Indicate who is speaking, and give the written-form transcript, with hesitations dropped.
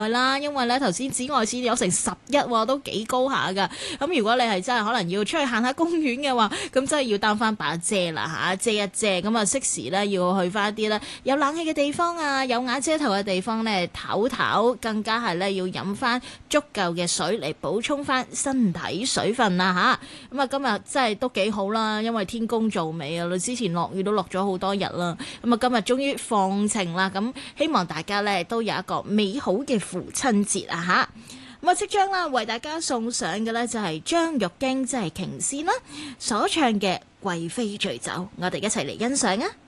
Speaker 1: 啦，因為咧頭先紫外線有成11，都幾高下噶。咁如果你係真係可能要出去行下公園嘅話，咁真係要擔翻把遮啦吓，遮一遮。咁啊，適時咧要去翻啲咧有冷氣嘅地方啊，有瓦遮頭嘅地方咧唞唞，更加係咧要飲翻足夠嘅水嚟補充翻身體水分啦吓。咁啊，今日真係都幾好啦，因為天公造美啊，之前落雨都落咗好多日啦。咁啊，今日終於放晴啦，咁希望大家咧都有一個美好嘅父親節啊吓，咁啊即將啦為大家送上嘅呢就係張玉京即係瓊仙啦所唱嘅《貴妃醉酒》，我哋一齊嚟欣賞啊！